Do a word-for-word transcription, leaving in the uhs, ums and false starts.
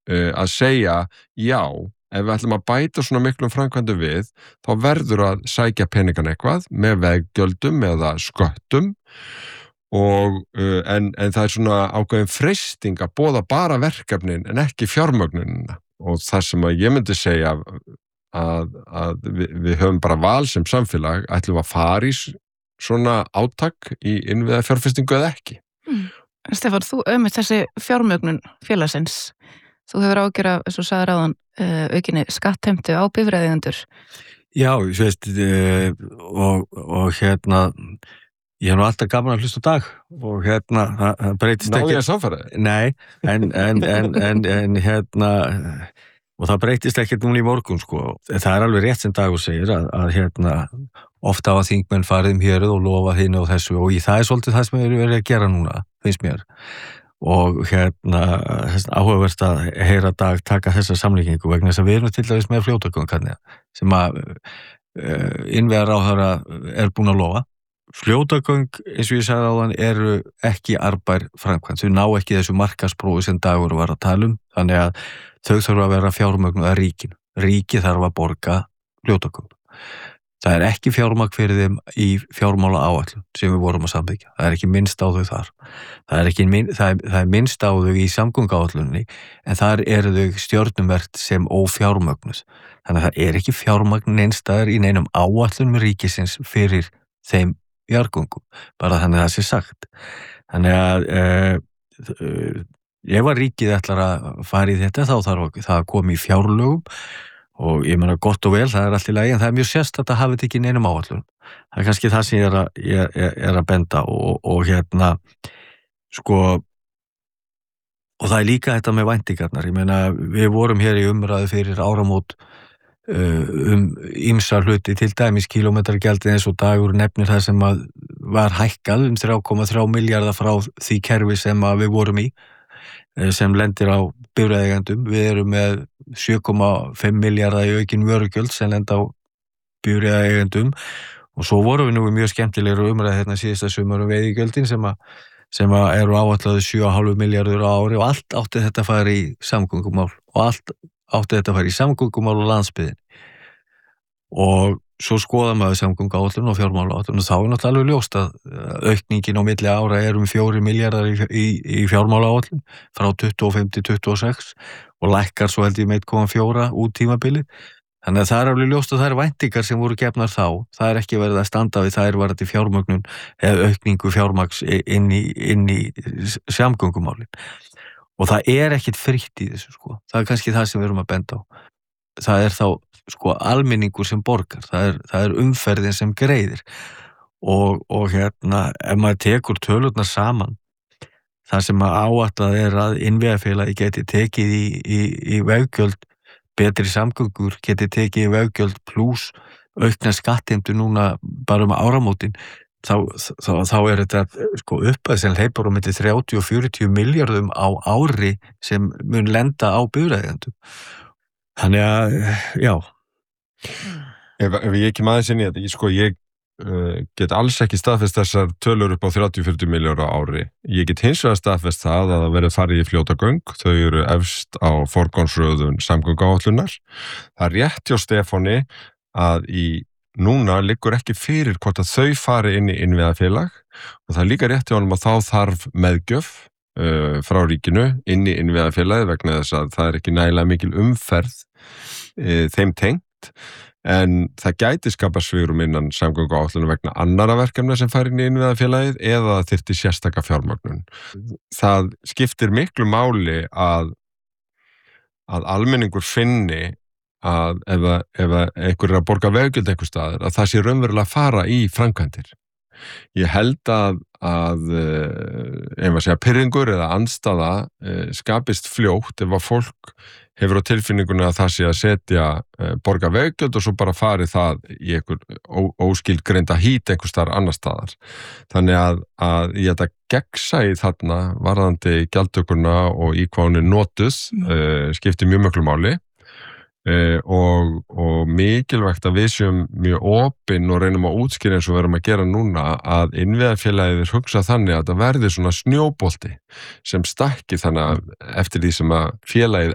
uh, að segja já, ef við ætlum að bæta svona miklum framkvæmdum við, þá verður að sækja peningan eitthvað með veggjöldum eða sköttum og, uh, en, en það er svona ákveðin freisting að boða bara verkefnin en ekki fjármögnunina og það sem að ég myndi segja að, að við, við höfum bara val sem samfélag, ætlum að fara í svona átak í innviða fjárfestingu eða ekki. Mm. Stefán, þú ömmið þessi fjármögnun félagsins. Þú hefur ágjör af, eins og sagðir áðan, aukinni skattheimtu á bifreiðaeigendur. Já, ég veist, og, og hérna, ég hef nú alltaf gaman að hlusta á Dag og hérna, það breytist ekki. Náðu ég að samfæra? Nei, en, en, en, en, en hérna, og það breytist ekkert núna í morgun, sko. Það er alveg rétt sem Dagur segir að, að hérna, ofta hafa þingmenn farið um héruð og lofa hinu og þessu og í það er svolítið það sem við erum verið að gera núna, finnst mér. Og hérna, áhugavert að heyra Dag taka þessa samlíkingu vegna þess að við erum til dæmis með fljótagöng sem að uh, innviðaráðherra er búin að lofa. Fljótagöng, eins og ég sagði áðan, eru ekki arðbær framkvæmd. Þau ná ekki þessu markaðsprófi sem Dagur var að tala um, þannig að þau þurfa að vera fjármögnuð af ríkinu. Ríki þarf að borga fljótagöng. Það er ekki fjármagn fyrir þeim í fjármála áætlun sem við vorum að samþykkja. Það er ekki minnst á þau þar. Það er, ekki, það er, það er minnst á þau í samgönguáætlunni en þar eru þau stjörnumvert sem ófjármögnuð. Þannig að það er ekki fjármagn neinstaðar í neinum áætlunum ríkisins fyrir þeim jarðgöngum. Bara þannig að það sé sagt. Þannig að uh, uh, ef að ríkið ætlar að fara í þetta þá þarf það að koma í fjárlögum og ég meina gott og vel, það er allt í lagi en það er mjög sérstakt að hafa þetta ekki í neinum áætlun. Það er kannski það sem ég er að, ég, er að benda og, og hérna sko og það er líka þetta með væntingarnar. Ég meina við vorum hér í umræðu fyrir áramót uh, um ýmsa hluti, til dæmis kílómetragjaldið eins og Dagur nefnir það sem að var hækkað um þrjú komma þrjá milljarða frá því kerfi sem að við vorum í sem lendir á bifreiðaeigendum. Við erum með sjö komma fimm milljarða í aukin vörugjöld sem lenda á bifreiðaeigendum og svo vorum við nú mjög skemmtilegur umræði hérna síðasta sumar um veiðigjöldin sem að, sem að eru áætlaði sjö komma fimm milljarður á ári og allt átti þetta að fara í samgöngumál og allt átti þetta að fara í samgöngumál og landsbyggðin. Og svo skoða maður samgönguáætlun og fjármálaáætlun og þá er náttúrulega alveg ljóst að aukningin á milli ára er um fjórir milljarðar í, í, í fjármálaáætlun frá tuttugu og fimm til tuttugu og sex og lækkar svo held ég með eitt komma fjögur út tímabilið. Þannig að það er alveg ljóst að það er væntingar sem voru gefnar þá. Það er ekki verið að standa við það er varandi fjármögnun eða aukningu fjármagns inn í, inn í samgöngumálin. Og það er ekkit fritt í þessu sko. Það er kannski það sem við erum að benda á. Það er þá sko almenningur sem borgar, það er, það er umferðin sem greiðir og, og hérna ef maður tekur tölurnar saman það sem að áætlað er að innviðafélagi geti tekið í, í, í veggjöld, betri samgöngur geti tekið í veggjöld pluss aukna skattheimtu núna bara um áramótin þá, þá, þá er þetta sko uppað sem hleypur á milli þrjátíu og fjörutíu milljörðum á ári sem mun lenda á bifreiðaeigendum. Þannig að, já. Ef, ef ég ekki maður sinni þetta, ég, sko, ég uh, get alls ekki staðfest þessar tölur upp á þrjátíu til fjörutíu milljónir á ári. Ég get hins vegar staðfest það að það verið farið í fljótagöng, þau eru efst á forgangsröðun samgönguáætlunar. Það er rétt hjá Stefáni að í núna liggur ekki fyrir hvort að þau fari inn í innviðafélag og það er líka rétt hjá honum að þá þarf meðgjöf uh, frá ríkinu inn í innviðafélagi vegna þess að það er ekki nægilega mikil umferð uh, þeim tengt en það gæti skapa svigrúm innan samgönguáætlunar vegna annara verkefna sem fari inn í innviðafélagið eða þyrfti sérstaka fjármögnun. Það skiptir miklu máli að að almenningur finni að ef, ef einhver er að borga veggjöld einhvers staðar, að það sé raunverulega að fara í framkvæmdir. Ég held að, að ef að segja pirringur eða andstaða skapist fljótt ef að fólk hefur á tilfinninguna að það sé að setja borga veggjöld og svo bara fari það í einhver óskilgreinda hít einhvers staðar annar staðar. Þannig að, að ég þetta gegnsæi þarna varðandi gjaldtökuna og í hvað hún er notuð mm. uh, skiptir mjög miklu máli. Uh, og, og mikilvægt að við séum mjög opin og reynum að útskýra eins og verum að gera núna að innviðafélagið er hugsað þannig að það verði svona snjóbolti sem stakki þannig að eftir því sem að félagið